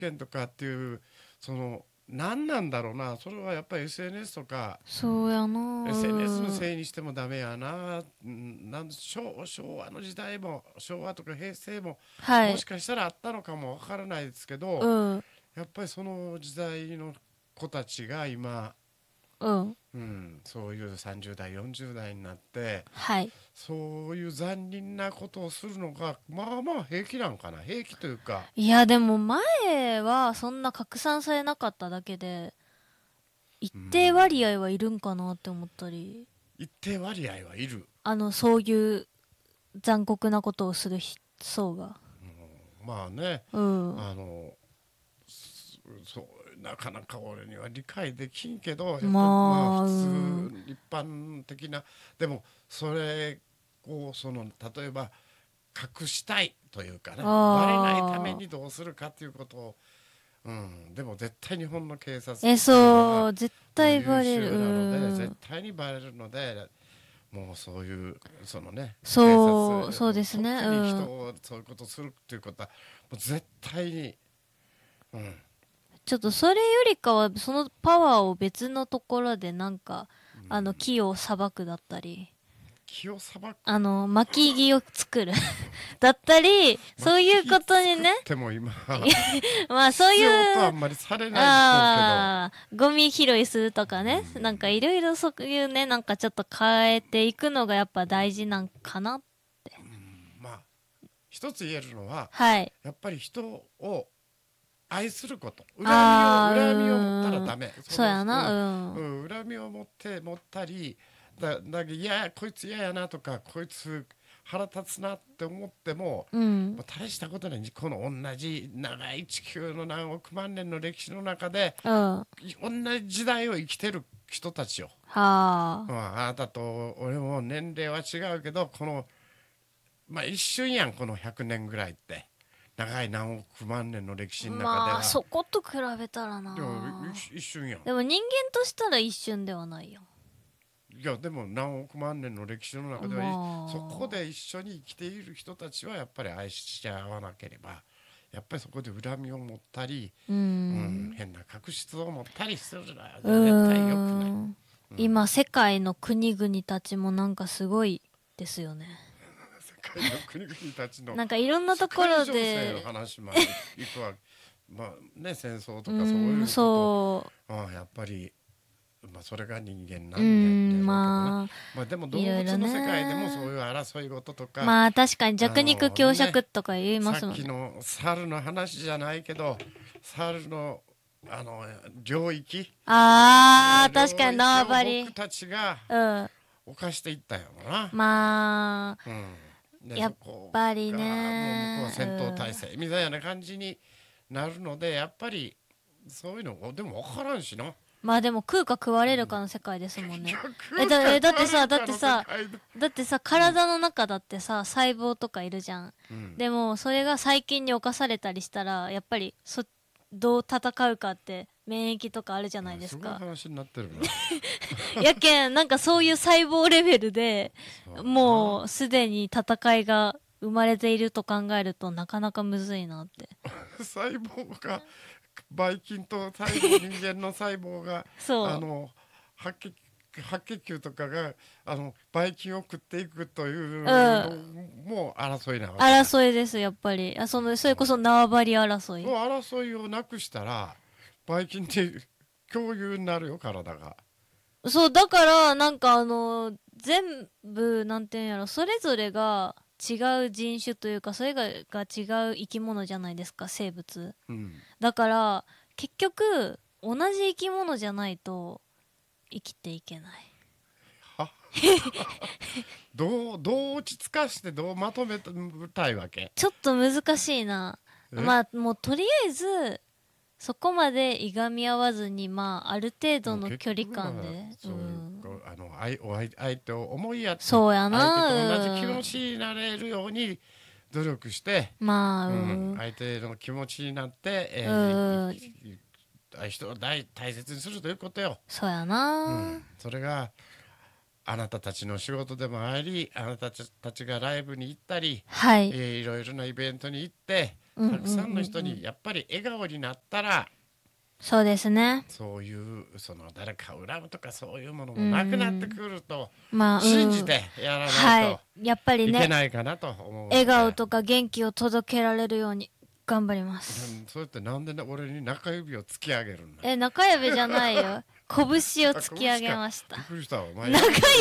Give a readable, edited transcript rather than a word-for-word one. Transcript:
件とかっていう、その何なんだろうな、それはやっぱり SNS とかそうやな。 SNS のせいにしてもダメやな。昭和の時代も、昭和とか平成ももしはい。 かしたらあったのかもわからないですけうど、 ん。 やっぱりその時代の子たちが今、 うん。 そういう30代40代になってはい。 そういう残忍なことをするのがまあまあ平気なんかな、平気というか、 いや、でも前はそんな拡散されなかっただけで、一定割合はいるんかなって思ったり、 一定割合はいる。 そういう残酷なことをする層が。 まあね、 うん。 あのそうなかなか俺には理解できんけど、やっぱりまあまあ、 普通うん。 一般的な、でもそれを例えば隠したいというかね、バレないためああ。 にどうするかということを、でも絶対日本の警察っていうのはそう、絶対優バレる。う秀なので絶ん。 対にバレるので、もうそういうそのね警そう、 察もそうですね。 特に人うん。 をそういうことするっていうことはもう絶対に、うん、 ちょっとそれよりかは、そのパワーを別のところでなんか、木を裁くだったり、 気を裁く。 薪木を作るだったり、そういう薪ことにね、 作っても今まあそうい必要とはあう、 んまりされないだろうけど、 ゴミ拾いするとかね、なんかいろいろそういうね、なんかちょっと変えていくのがやっぱ大事なんかな。 まあ一つ言えるのははい。 やっぱり人を愛すること、 あ恨みを持ったらー、 ダメ。 そうやな、 恨みを持ったり、けどいやこいつ嫌やなとか、こいつ腹立つなって思っても、 うん。 大したことない。この同じ長い地球の何億万年の歴史の中でうん。は同じ時代を生きてる人たちよ、 あ。 あなたと俺も年齢は違うけど、一瞬やん、この100年ぐらいって長い何億万年の歴史の中でまあ、 は。 そこと比べたらでもな。 一瞬やん。 でも人間としたら一瞬ではないよ。 いやでも何億万年の歴史の中ではそこまあ。 で一緒に生きている人たちはやっぱり愛し合わなければ、やっぱりそこで恨みを持ったり、 うーん。 変な確執を持ったりするのはう絶対良くない。 ーん。今、世界の国々たちもなんかすごいですよね。 世界の国々たちのなんかいろんな世ところ界情勢ので、 話までいくわ。まあね、戦争とかそういうこと、 そやっぱり、それが人間う。 なんやろうけどな。 まあ、 でもいろいろ動物の世界でもそうね。 いう争い事とか、 まあ確かに弱肉強食とか言いまさっすもんね。 きの猿の話じゃないけど、猿の領域、 あー、確かに領域縄張り。 を僕たちがうん。 犯していったよな。 まあ、 でやっそこぱりがもう向こうはね、 戦闘態勢みたいな感じになるので、やっぱりそういうのでも分からんしな。 まあでも食うか食われるかの世界ですもんね。 逆かだってさ、 食われるかの世界で、 体の中だってさ、細胞とかいるじゃん。でも、それが細菌に侵されたりしたら、やっぱり、どう戦うかって、免疫とかあるじゃないですすごいか。 話になってるな。 やけん、なんかそういう細胞レベルでそうだな。 もうすでに戦いが生まれていると考えるとなかなかむずいなって。 細胞が、ばい菌と人間の細胞があその白血白血球とかがばい菌を食っていくという。ううのん。 も争いなわけだ。 争いです、やっぱり。それこそ縄張り争い。 その争いをなくしたらばい菌って共有になるよ、体が。 そう、だから、なんか全部、なんていうんやろ、それぞれが違う人種というか、それが違う生き物じゃないですか、生物。 うん。 だから、結局、同じ生き物じゃないと生きていけない。 はどう落ち着かしてどうまとめたいわけ？ ちょっと難しいな。 え、 まあ、もうとりあえず、そこまでいがみ合わずに、まあ、ある程度もう結の距離局は感で。うそういうん。 相手を思いやってそうや相手と同じ気な。 持ちになれるように努力して、 まあ、うん。 相手の気持ちになって、 うん。 人を大切にするということよ。 そうやな。 それがあなたたちの仕事でもあり、あなたたちがライブに行ったり、 はい。 いろいろなイベントに行ってたくさんの人にやっぱり笑顔になったら、 そうですね。 そういうその誰かを恨むとかそういうものもなくなってくると、 まあ、 信じてやらないはい。やっぱといけりね、 ないかなと思うので、 笑顔とか元気を届けられるように頑張りまうす。 ん、そうやってなんで俺に中指を突き上げるんだ。 中指じゃないよ。拳を突き上げました。 びっくりしたお前。 中指